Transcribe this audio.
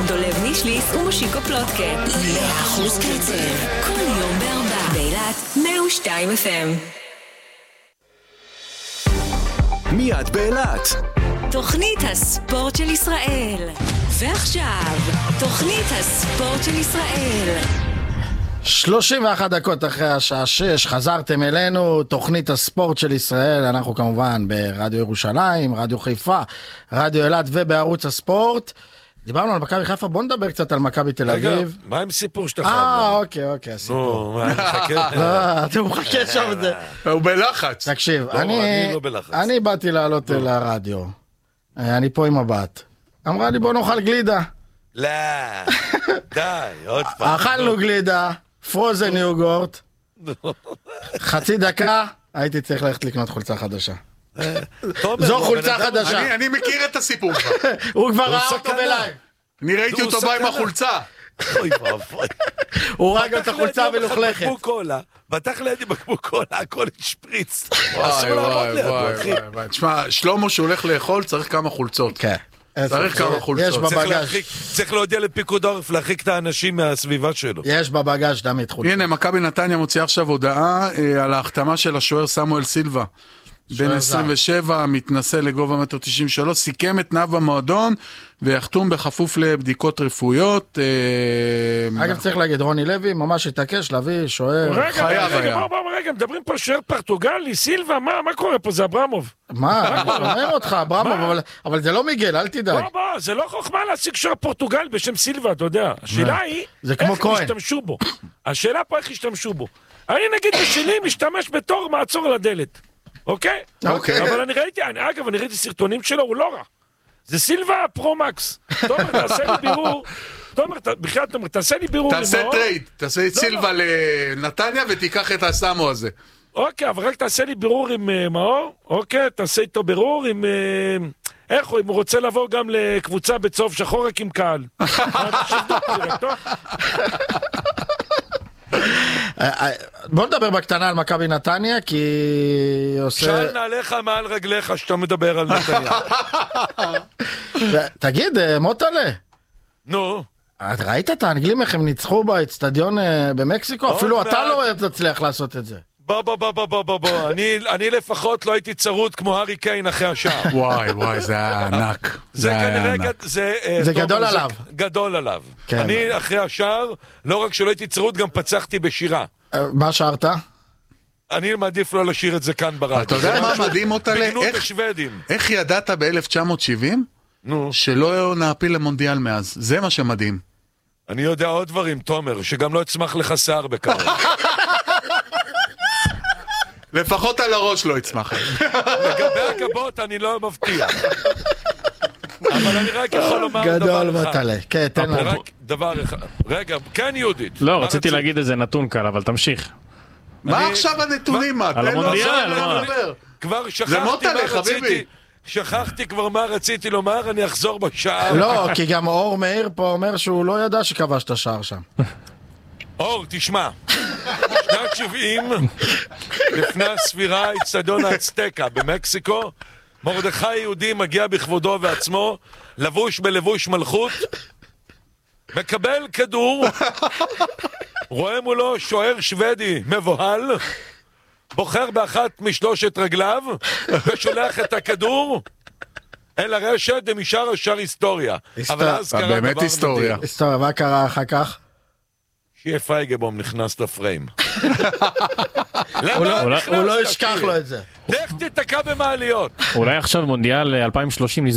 דולב נישליס ומשיקו פלוטקה. 100% קצב. כל יום ב4. באילת 102 FM. מיד באילת. תוכנית הספורט של ישראל. ועכשיו, תוכנית הספורט של ישראל. 31 דקות אחרי השעה 6, חזרתם אלינו, תוכנית הספורט של ישראל, אנחנו כמובן ברדיו ירושלים, רדיו חיפה, רדיו אילת ובערוץ הספורט. דיברנו על מכבי חיפה, בוא נדבר קצת על מכבי תל אביב. רגע, מה עם סיפור שאתה חייב? אוקיי, הסיפור. נו, אני מחכה. אתה מחכה שם את זה. הוא בלחץ. תקשיב, אני לא בלחץ. אני באתי לעלות לרדיו, אני פה עם הבת. אמרה לי בוא נאכל גלידה. לא, די, עוד פעם. אכלנו גלידה, פרוזן יוגורט, חצי דקה, הייתי צריך ללכת לקנות חולצה חדשה. זו חולצה חדשה. אני מכיר את הסיפור שלך. הוא כבר ראה אותו בלייב. אני ראיתי אותו בא עם החולצה. אוי ואבוי. הוא ראה גם את החולצה ולוכלכת. בקבוק קולה, בטח לידי בקבוק קולה, הכל שפריץ. וואי. תשמע, שלמה שהולך לאכול צריך כמה חולצות. כן. צריך כמה חולצות. יש בבגז. צריך להודיע לפיקוד העורף להרחיק את האנשים מהסביבה שלו. יש בבגז דמית חולצות. הנה, מכבי נתניה מוציאה עכשיו הודעה על ההחתמה של השוער סמואל סילבה. בן 27, מתנסה לגובה 1.93 מטר, סיכם את תנאיו במועדון ויחתום בכפוף לבדיקות רפואיות. אגב צריך להגיד, רוני לוי ממש התעקש להביא שוער. רגע, מדברים פה שוער פורטוגלי, סילבה, מה קורה פה? זה אברמוב. מה? אומר אותך, אברמוב, אבל זה לא מיגל, אל תדאג. זה לא חוכמה להשיג שוער פורטוגל בשם סילבה, אתה יודע. השאלה היא, איך ישתמשו בו. השאלה פה איך ישתמשו בו. אני נגיד בשלי משתמש בתור מעצור על הדלת. אוקיי? אבל אני ראיתי סרטונים שלו, הוא לא רע. זה סילבה פרו-מקס. תומר, תעשה לי בירור. תומר, תעשה לי בירור. תעשה טרייד, תעשה את סילבה לנתניה ותיקח את הסמו הזה. אוקיי, אבל רק תעשה לי בירור עם מאור. אוקיי, תעשה איתו בירור עם... איך הוא, אם הוא רוצה לבוא גם לקבוצה בצהוב שחור רק עם קהל. בוא נדבר בקטנה על מכבי נתניה, כי עושה... שאל נעליך מעל רגליך שאתה מדבר על נתניה. תגיד, מוטלה. נו. ראית את האנגלים איך הם ניצחו באצטדיון במקסיקו? אפילו אתה לא תצליח לעשות את זה. בוא. אני לפחות לא הייתי צרוד כמו הארי קיין אחרי השער. וואי, זה היה ענק. זה גדול עליו. גדול עליו. אני אחרי השער, לא רק שלא הייתי צרוד, גם פצחתי בשירה. מה שרת? אני מעדיף לא לשיר את זה כאן ברדיו. אתה יודע מה מדהים אותה? בגנות בשוודים. איך ידעת ב-1970 שלא נעפיל למונדיאל מאז? זה מה שמדהים. אני יודע עוד דברים, תומר, שגם לא יצמח לך שיער בקרוב. לפחות על הראש לא יצמח. לגבי הגבות אני לא מבטיח. אבל אני רק יכול לומר דבר אחד. גדול מוטלה. כן, תן לנו. רק דבר אחד. רגע, כן יהודית. לא, רציתי להגיד איזה נתון קל, אבל תמשיך. מה עכשיו הנתונים? על המונדיאל, כבר זה מוטלה, חביבי. שכחתי כבר מה רציתי לומר, אני אחזור בשעה. לא, כי גם אור מאיר פה אומר שהוא לא ידע שכבש את השער שם. אור, תשמע. שנת 70, לפני הספירה, אצטדיון האצטקה במקסיקו, מרדכי יהודי מגיע בכבודו ועצמו, לבוש בלבוש מלכות, מקבל כדור, רואה מולו שוער שוודי מבוהל, בוחר באחת משלושת רגליו, ושולח את הכדור אל הרשת ומשאר השאר היסטוריה. באמת היסטוריה. היסטוריה, מה קרה אחר כך? שיהיה פייגבום נכנס לפריים. הוא לא ישכח לו את זה. לך תתקע במעליות. אולי עכשיו מונדיאל 2030